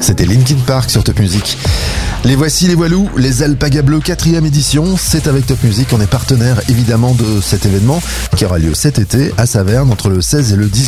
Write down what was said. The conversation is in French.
C'était Linkin Park sur Top Music. Les voici les Voilous, les Alpaga Bleu 4e édition. C'est avec Top Music, on est partenaire évidemment de cet événement qui aura lieu cet été à Saverne entre le 16 et le 18